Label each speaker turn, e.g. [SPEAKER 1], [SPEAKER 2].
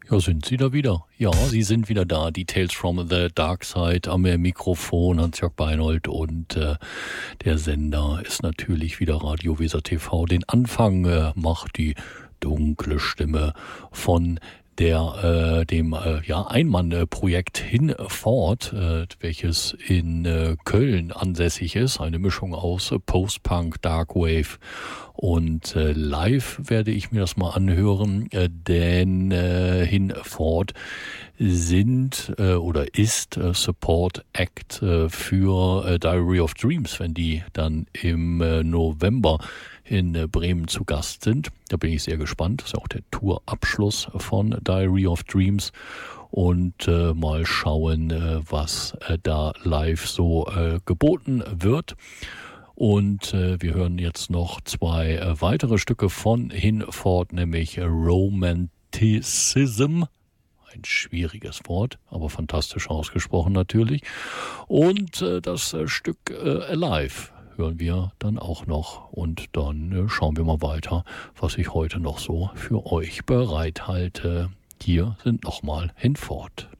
[SPEAKER 1] Ja, sind Sie da wieder? Ja, Sie sind wieder da. Die Tales from the Dark Side am Mikrofon, Hans-Jörg Beinold, und der Sender ist natürlich wieder Radio Weser TV. Den Anfang macht die dunkle Stimme von dem Einmann-Projekt Hinfort, welches in Köln ansässig ist. Eine Mischung aus Post-Punk, Darkwave und live werde ich mir das mal anhören, denn Hinfort ist Support Act für Diary of Dreams, wenn die dann im November in Bremen zu Gast sind. Da bin ich sehr gespannt. Das ist ja auch der Tourabschluss von Diary of Dreams. Und mal schauen, was da live so geboten wird. Und wir hören jetzt noch zwei weitere Stücke von Hinfort, nämlich Romanticism. Ein schwieriges Wort, aber fantastisch ausgesprochen natürlich. Und das Stück Alive hören wir dann auch noch. Und dann schauen wir mal weiter, was ich heute noch so für euch bereithalte. Hier sind nochmal Hinfort.